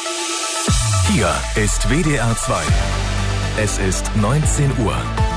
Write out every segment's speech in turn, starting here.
Hier ist WDR 2. Es ist 19 Uhr.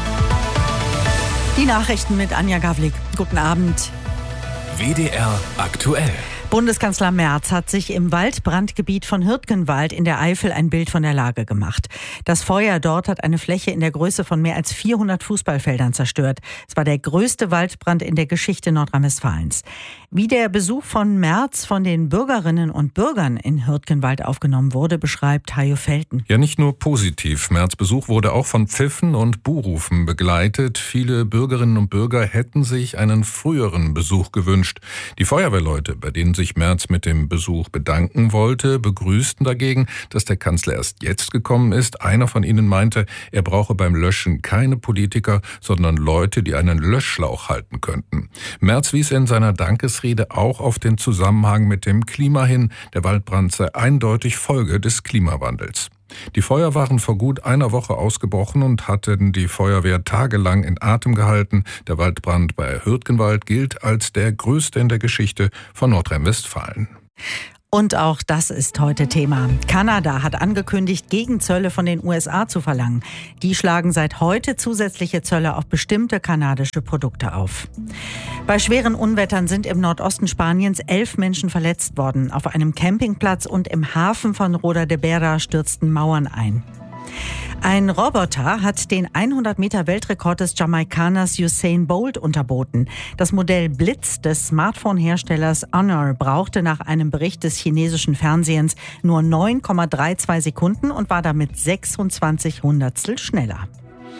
Die Nachrichten mit Anja Gawlik. Guten Abend. WDR aktuell. Bundeskanzler Merz hat sich im Waldbrandgebiet von Hürtgenwald in der Eifel ein Bild von der Lage gemacht. Das Feuer dort hat eine Fläche in der Größe von mehr als 400 Fußballfeldern zerstört. Es war der größte Waldbrand in der Geschichte Nordrhein-Westfalens. Wie der Besuch von Merz von den Bürgerinnen und Bürgern in Hürtgenwald aufgenommen wurde, beschreibt Hajo Felten. Ja, nicht nur positiv. Merz' Besuch wurde auch von Pfiffen und Buhrufen begleitet. Viele Bürgerinnen und Bürger hätten sich einen früheren Besuch gewünscht. Die Feuerwehrleute, bei denen sich Merz mit dem Besuch bedanken wollte, begrüßten dagegen, dass der Kanzler erst jetzt gekommen ist. Einer von ihnen meinte, er brauche beim Löschen keine Politiker, sondern Leute, die einen Löschschlauch halten könnten. Merz wies in seiner Dankesrede auch auf den Zusammenhang mit dem Klima hin. Der Waldbrand sei eindeutig Folge des Klimawandels. Die Feuer waren vor gut einer Woche ausgebrochen und hatten die Feuerwehr tagelang in Atem gehalten. Der Waldbrand bei Hürtgenwald gilt als der größte in der Geschichte von Nordrhein-Westfalen. Und auch das ist heute Thema. Kanada hat angekündigt, Gegenzölle von den USA zu verlangen. Die schlagen seit heute zusätzliche Zölle auf bestimmte kanadische Produkte auf. Bei schweren Unwettern sind im Nordosten Spaniens 11 Menschen verletzt worden. Auf einem Campingplatz und im Hafen von Roda de Berra stürzten Mauern ein. Ein Roboter hat den 100-Meter-Weltrekord des Jamaikaners Usain Bolt unterboten. Das Modell Blitz des Smartphone-Herstellers Honor brauchte nach einem Bericht des chinesischen Fernsehens nur 9,32 Sekunden und war damit 26 Hundertstel schneller.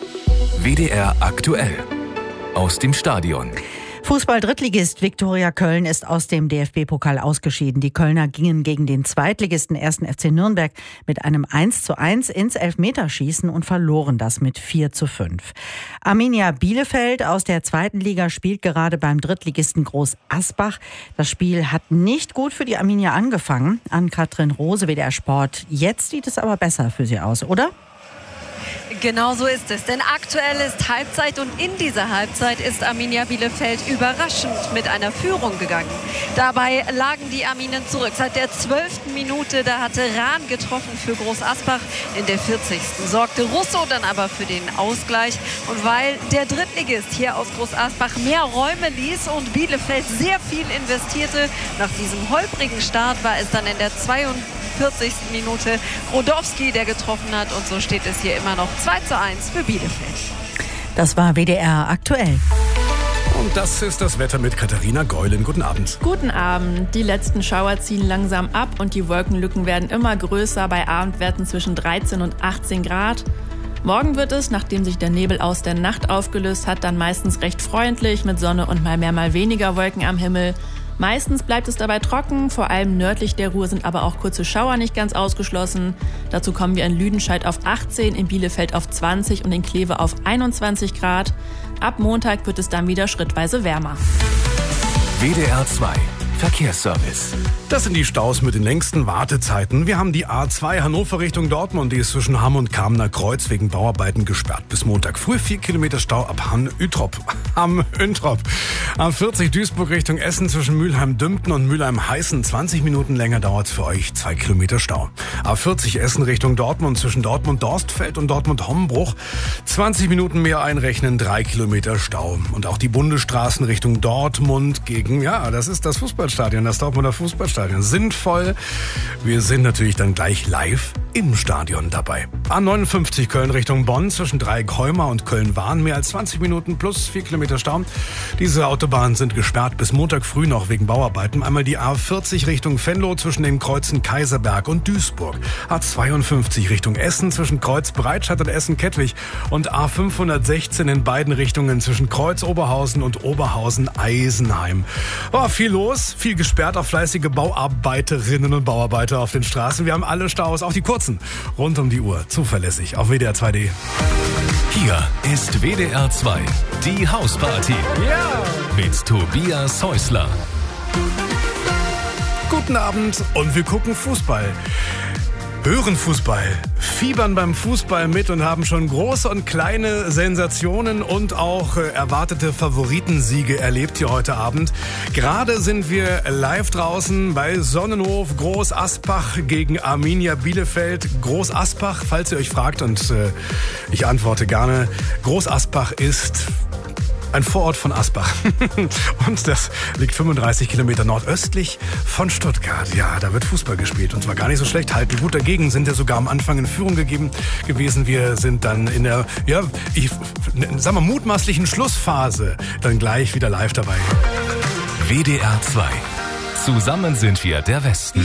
WDR aktuell. Aus dem Stadion. Fußball-Drittligist Viktoria Köln ist aus dem DFB-Pokal ausgeschieden. Die Kölner gingen gegen den Zweitligisten 1. FC Nürnberg mit einem 1:1 ins Elfmeterschießen und verloren das mit 4:5. Arminia Bielefeld aus der zweiten Liga spielt gerade beim Drittligisten Groß Asbach. Das Spiel hat nicht gut für die Arminia angefangen. Ann-Kathrin Rose, WDR Sport. Jetzt sieht es aber besser für sie aus, oder? Genau so ist es, denn aktuell ist Halbzeit und in dieser Halbzeit ist Arminia Bielefeld überraschend mit einer Führung gegangen. Dabei lagen die Arminen zurück. Seit der 12. Minute, da hatte Rahn getroffen für Groß Asbach. In der 40. sorgte Russo dann aber für den Ausgleich. Und weil der Drittligist hier aus Groß Asbach mehr Räume ließ und Bielefeld sehr viel investierte, nach diesem holprigen Start war es dann in der 42. Minute Rodowski, der getroffen hat. Und so steht es hier immer noch 2:1 für Bielefeld. Das war WDR aktuell. Und das ist das Wetter mit Katharina Geulen. Guten Abend. Guten Abend. Die letzten Schauer ziehen langsam ab und die Wolkenlücken werden immer größer bei Abendwerten zwischen 13 und 18 Grad. Morgen wird es, nachdem sich der Nebel aus der Nacht aufgelöst hat, dann meistens recht freundlich mit Sonne und mal mehr, mal weniger Wolken am Himmel. Meistens bleibt es dabei trocken, vor allem nördlich der Ruhr sind aber auch kurze Schauer nicht ganz ausgeschlossen. Dazu kommen wir in Lüdenscheid auf 18, in Bielefeld auf 20 und in Kleve auf 21 Grad. Ab Montag wird es dann wieder schrittweise wärmer. WDR 2 Verkehrsservice. Das sind die Staus mit den längsten Wartezeiten. Wir haben die A2 Hannover Richtung Dortmund. Die ist zwischen Hamm und Kamener Kreuz wegen Bauarbeiten gesperrt. Bis Montag früh 4 Kilometer Stau ab Hamm-Üntrop. A40 Duisburg Richtung Essen zwischen Mülheim-Dümpten und Mülheim-Heißen. 20 Minuten länger dauert es für euch. 2 Kilometer Stau. A40 Essen Richtung Dortmund zwischen Dortmund-Dorstfeld und Dortmund-Hommbruch. 20 Minuten mehr einrechnen. 3 Kilometer Stau. Und auch die Bundesstraßen Richtung Dortmund gegen, das ist das Fußballstadion, das Dortmunder Fußballstadion. Sind voll. Wir sind natürlich dann gleich live im Stadion dabei. A59 Köln Richtung Bonn zwischen Dreieck-Heumar und Köln-Wahn. Mehr als 20 Minuten plus 4 Kilometer Stau. Diese Autobahnen sind gesperrt bis Montag früh noch wegen Bauarbeiten. Einmal die A40 Richtung Venlo zwischen den Kreuzen Kaiserberg und Duisburg. A52 Richtung Essen zwischen Kreuz Breitscheid und Essen-Kettwig. Und A516 in beiden Richtungen zwischen Kreuz Oberhausen und Oberhausen-Eisenheim. Viel los, viel gesperrt, auch fleißige Bauarbeiterinnen und Bauarbeiter auf den Straßen. Wir haben alle Staus, auch die kurzen, rund um die Uhr. Zuverlässig auf WDR 2.de. Hier ist WDR 2, die Hausparty. Ja! Mit Tobias Häusler. Guten Abend und wir gucken Fußball. hören Fußball, fiebern beim Fußball mit und haben schon große und kleine Sensationen und auch erwartete Favoritensiege erlebt hier heute Abend. Gerade sind wir live draußen bei Sonnenhof Groß Aspach gegen Arminia Bielefeld. Groß Aspach, falls ihr euch fragt, und ich antworte gerne, Groß Aspach ist ein Vorort von Asbach. Und das liegt 35 Kilometer nordöstlich von Stuttgart. Ja, da wird Fußball gespielt. Und zwar gar nicht so schlecht. Halten gut dagegen, sind ja sogar am Anfang in Führung gewesen. Wir sind dann in der, mutmaßlichen Schlussphase dann gleich wieder live dabei. WDR 2. Zusammen sind wir der Westen.